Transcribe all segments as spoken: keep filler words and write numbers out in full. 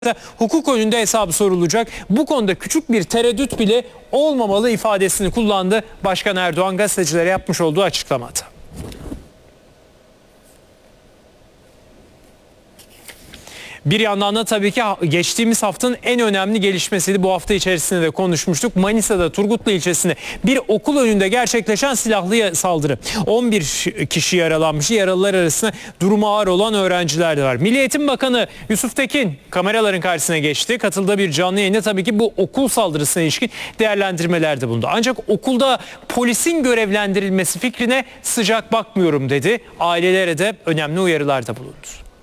Hukuk önünde hesabı sorulacak. Bu konuda küçük bir tereddüt bile olmamalı ifadesini kullandı Başkan Erdoğan gazetecilere yapmış olduğu açıklamada. Bir yandan da tabii ki geçtiğimiz haftanın en önemli gelişmesiydi. Bu hafta içerisinde de konuşmuştuk. Manisa'da Turgutlu ilçesinde bir okul önünde gerçekleşen silahlı saldırı. on bir kişi yaralanmış. Yaralılar arasında durumu ağır olan öğrenciler de var. Milli Eğitim Bakanı Yusuf Tekin kameraların karşısına geçti. Katıldığı bir canlı yayında tabii ki bu okul saldırısına ilişkin değerlendirmelerde bulundu. Ancak okulda polisin görevlendirilmesi fikrine sıcak bakmıyorum dedi. Ailelere de önemli uyarılarda bulundu.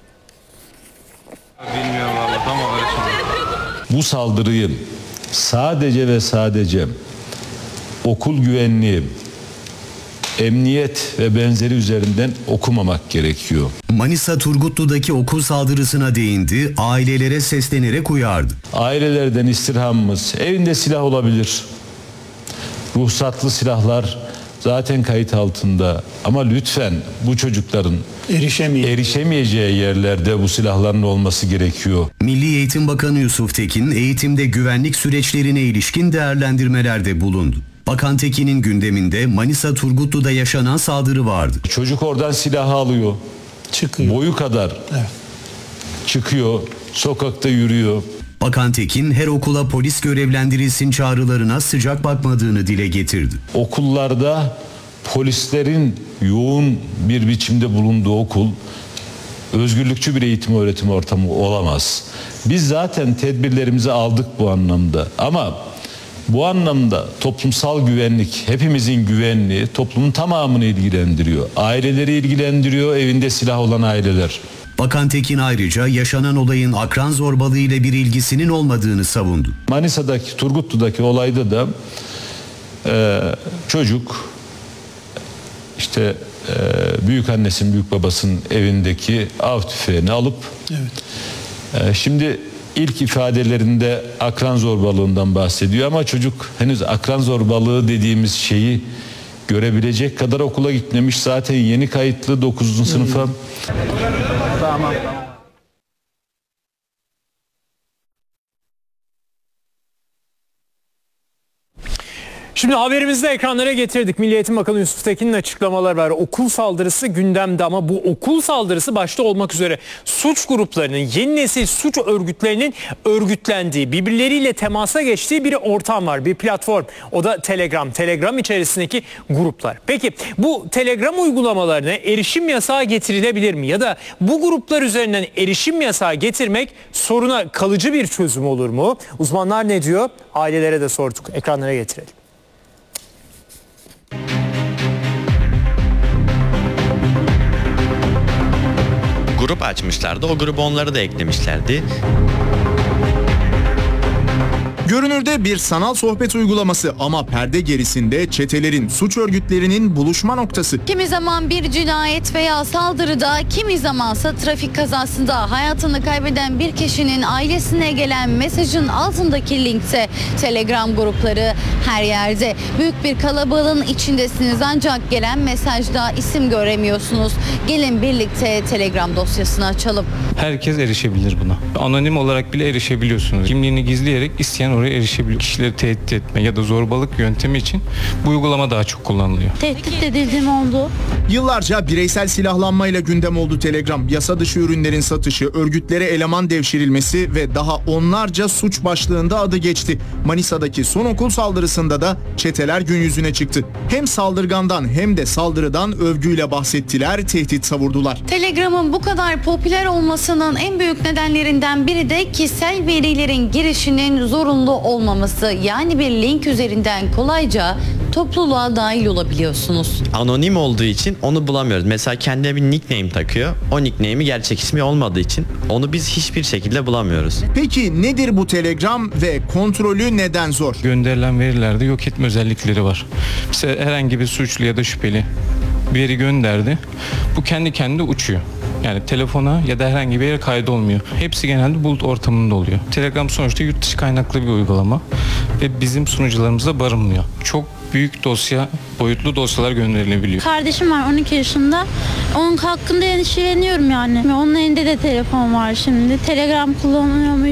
Bilmiyorum vallahi tam olarak. Bu saldırıyı sadece ve sadece okul güvenliği, emniyet ve benzeri üzerinden okumamak gerekiyor. Manisa Turgutlu'daki okul saldırısına değindi, ailelere seslenerek uyardı. Ailelerden istirhamımız, evinde silah olabilir. Ruhsatlı silahlar zaten kayıt altında ama lütfen bu çocukların Erişemeye. erişemeyeceği yerlerde bu silahların olması gerekiyor. Milli Eğitim Bakanı Yusuf Tekin eğitimde güvenlik süreçlerine ilişkin değerlendirmelerde bulundu. Bakan Tekin'in gündeminde Manisa Turgutlu'da yaşanan saldırı vardı. Çocuk oradan silahı alıyor. Çıkıyor. Boyu kadar Evet. çıkıyor, sokakta yürüyor. Bakan Tekin her okula polis görevlendirilsin çağrılarına sıcak bakmadığını dile getirdi. Okullarda polislerin yoğun bir biçimde bulunduğu okul özgürlükçü bir eğitim öğretim ortamı olamaz. Biz zaten tedbirlerimizi aldık bu anlamda ama bu anlamda toplumsal güvenlik, hepimizin güvenliği toplumun tamamını ilgilendiriyor. Aileleri ilgilendiriyor, evinde silah olan aileler. Bakan Tekin ayrıca yaşanan olayın akran zorbalığı ile bir ilgisinin olmadığını savundu. Manisa'daki, Turgutlu'daki olayda da e, çocuk işte e, büyük annesinin, büyük babasının evindeki av tüfeğini alıp Evet. e, şimdi ilk ifadelerinde akran zorbalığından bahsediyor ama çocuk henüz akran zorbalığı dediğimiz şeyi görebilecek kadar okula gitmemiş. Zaten yeni kayıtlı dokuzuncu sınıfa. Tamam. Şimdi haberimizde ekranlara getirdik. Milli Eğitim Bakanı Yusuf Tekin'in açıklamaları var. Okul saldırısı gündemde ama bu okul saldırısı başta olmak üzere suç gruplarının, yeni nesil suç örgütlerinin örgütlendiği, birbirleriyle temasa geçtiği bir ortam var, bir platform. O da Telegram. Telegram içerisindeki gruplar. Peki bu Telegram uygulamalarına erişim yasağı getirilebilir mi? Ya da bu gruplar üzerinden erişim yasağı getirmek soruna kalıcı bir çözüm olur mu? Uzmanlar ne diyor? Ailelere de sorduk. Ekranlara getirelim. Grup açmışlardı. O grubu onları da eklemişlerdi. Görünürde bir sanal sohbet uygulaması ama perde gerisinde çetelerin, suç örgütlerinin buluşma noktası. Kimi zaman bir cinayet veya saldırıda, kimi zamansa trafik kazasında hayatını kaybeden bir kişinin ailesine gelen mesajın altındaki linkte. Telegram grupları her yerde. Büyük bir kalabalığın içindesiniz ancak gelen mesajda isim göremiyorsunuz. Gelin birlikte Telegram dosyasını açalım. Herkes erişebilir buna. Anonim olarak bile erişebiliyorsunuz. Kimliğini gizleyerek isteyen oraya erişebiliyor. Kişileri tehdit etme ya da zorbalık yöntemi için bu uygulama daha çok kullanılıyor. Tehdit edildiğim oldu. Yıllarca bireysel silahlanmayla gündem oldu Telegram. Yasa dışı ürünlerin satışı, örgütlere eleman devşirilmesi ve daha onlarca suç başlığında adı geçti. Manisa'daki son okul saldırısında da çeteler gün yüzüne çıktı. Hem saldırgandan hem de saldırıdan övgüyle bahsettiler, tehdit savurdular. Telegram'ın bu kadar popüler olmasının en büyük nedenlerinden biri de kişisel verilerin girişinin zorunlu olmaması. Yani bir link üzerinden kolayca topluluğa dahil olabiliyorsunuz. Anonim olduğu için onu bulamıyoruz. Mesela kendine bir nickname takıyor. O nickname'i gerçek ismi olmadığı için onu biz hiçbir şekilde bulamıyoruz. Peki nedir bu Telegram ve kontrolü neden zor? Gönderilen verilerde yok etme özellikleri var. Mesela herhangi bir suçlu ya da şüpheli bir veri gönderdi. Bu kendi kendine uçuyor. Yani telefona ya da herhangi bir yere kaydolmuyor. Hepsi genelde bulut ortamında oluyor. Telegram sonuçta yurt dışı kaynaklı bir uygulama ve bizim sunucularımızda barınmıyor. Çok büyük dosya, boyutlu dosyalar gönderilebiliyor. Kardeşim var on iki yaşında. Onun hakkında endişeleniyorum yani. Onun elinde de telefon var şimdi. Telegram kullanıyor mu?